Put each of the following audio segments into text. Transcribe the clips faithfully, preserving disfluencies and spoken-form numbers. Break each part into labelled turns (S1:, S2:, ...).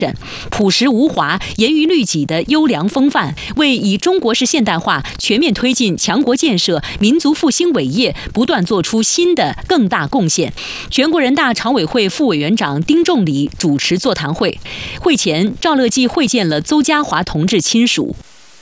S1: 朴实无华、严于律己的优良风范，为以中国式现代化全面推进强国建设、民族复兴伟业不断做出新的更大贡献。全国人大常委会副委员长丁仲礼主持座谈会，会前赵乐际会见了邹家华同志亲属。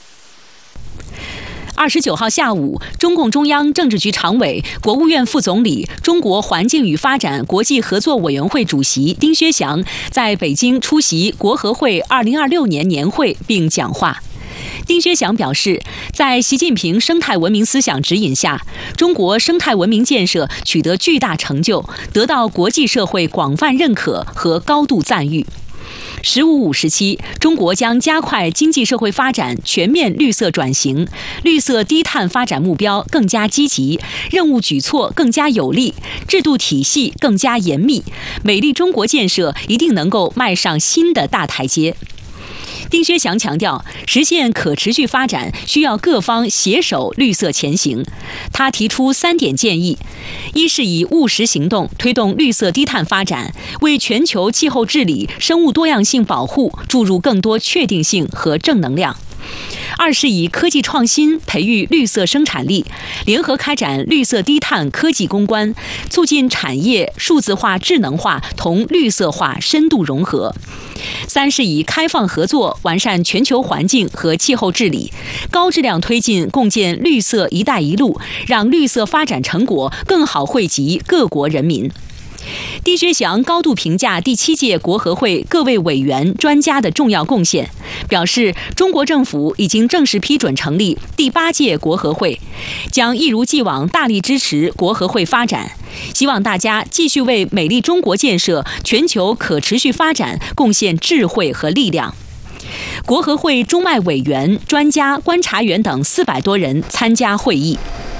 S1: 二十九号下午，中共中央政治局常委、国务院副总理、中国环境与发展国际合作委员会主席丁薛祥在北京出席国合会二零二六年年会并讲话。丁薛祥表示，在习近平生态文明思想指引下，中国生态文明建设取得巨大成就，得到国际社会广泛认可和高度赞誉。十五五时期，中国将加快经济社会发展全面绿色转型，绿色低碳发展目标更加积极，任务举措更加有力，制度体系更加严密，美丽中国建设一定能够迈上新的大台阶。丁薛祥强调，实现可持续发展需要各方携手绿色前行。他提出三点建议：一是以务实行动推动绿色低碳发展，为全球气候治理、生物多样性保护注入更多确定性和正能量；二是以科技创新培育绿色生产力，联合开展绿色低碳科技攻关，促进产业数字化、智能化同绿色化深度融合；三是以开放合作完善全球环境和气候治理，高质量推进共建绿色“一带一路”，让绿色发展成果更好惠及各国人民。丁薛祥高度评价第七届国合会各位委员、专家的重要贡献，表示中国政府已经正式批准成立第八届国合会，将一如既往大力支持国合会发展，希望大家继续为美丽中国建设、全球可持续发展贡献智慧和力量。国合会中外委员、专家、观察员等四百多人参加会议。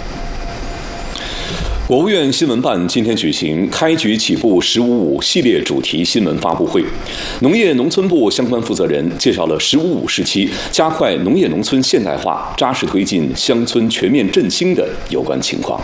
S2: 国务院新闻办今天举行开局起步“十五五”系列主题新闻发布会，农业农村部相关负责人介绍了“十五五”时期加快农业农村现代化、扎实推进乡村全面振兴的有关情况。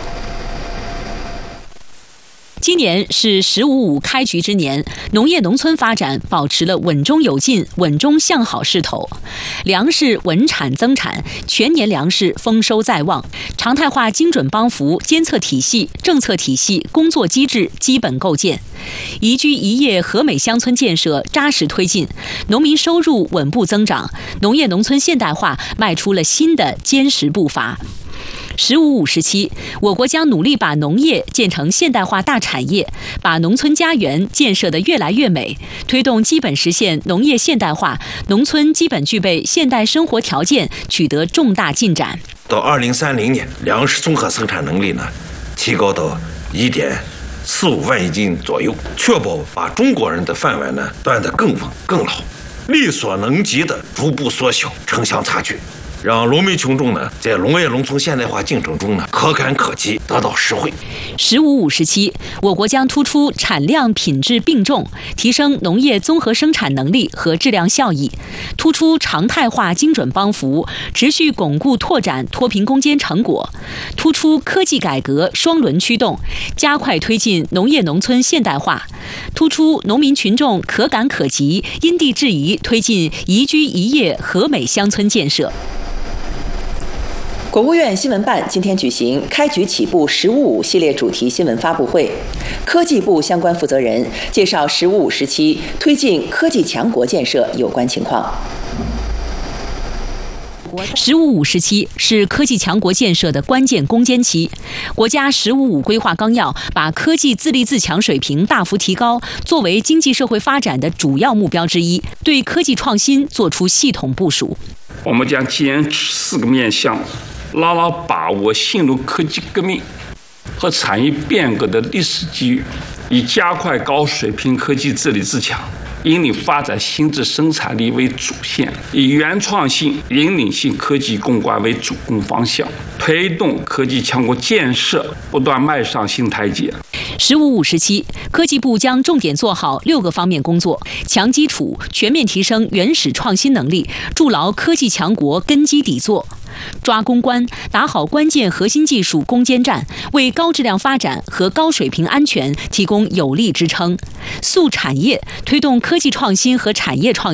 S1: 今年是“十五五”开局之年，农业农村发展保持了稳中有进、稳中向好势头，粮食稳产增产，全年粮食丰收在望，常态化精准帮扶监测体系、政策体系、工作机制基本构建，宜居宜业和美乡村建设扎实推进，农民收入稳步增长，农业农村现代化迈出了新的坚实步伐。十五五时期，我国将努力把农业建成现代化大产业，把农村家园建设得越来越美，推动基本实现农业现代化，农村基本具备现代生活条件，取得重大进展。
S3: 到二零三零年，粮食综合生产能力呢，提高到一点四五万亿斤左右，确保把中国人的饭碗呢端得更稳更牢，力所能及的逐步缩小城乡差距。让农民群众呢，在农业农村现代化进程中呢，可感可及，得到实惠。
S1: 十五五时期，我国将突出产量品质并重，提升农业综合生产能力和质量效益，突出常态化精准帮扶，持续巩固拓展脱贫攻坚成果，突出科技改革双轮驱动，加快推进农业农村现代化，突出农民群众可感可及，因地制宜推进宜居宜业和美乡村建设。
S4: 国务院新闻办今天举行开局起步“十五五”系列主题新闻发布会，科技部相关负责人介绍“十五五”时期推进科技强国建设有关情况。
S1: 十五五时期是科技强国建设的关键攻坚期，国家“十五五”规划纲要把科技自立自强水平大幅提高作为经济社会发展的主要目标之一，对科技创新作出系统部署。
S5: 我们将坚持四个面向，牢牢把握新入科技革命和产业变革的历史机遇，以加快高水平科技自立自强，引领发展新质生产力为主线，以原创性、引领性科技攻关为主攻方向，推动科技强国建设不断迈上新台阶。
S1: 十五五时期，科技部将重点做好六个方面工作：强基础，全面提升原始创新能力，筑牢科技强国根基底座；抓攻关，打好关键核心技术攻坚战，为高质量发展和高水平安全提供有力支撑；塑产业，推动科技创新和产业创新。